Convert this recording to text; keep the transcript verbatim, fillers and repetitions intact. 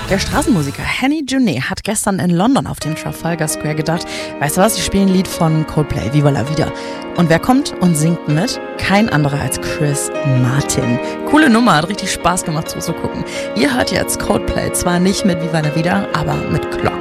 Der Straßenmusiker Henny Junet hat gestern in London auf dem Trafalgar Square gedacht, weißt du was, ich spiele ein Lied von Coldplay, Viva la Vida. Und wer kommt und singt mit? Kein anderer als Chris Martin. Coole Nummer, hat richtig Spaß gemacht zuzugucken. Ihr hört jetzt Coldplay, zwar nicht mit Viva la Vida, aber mit Clock.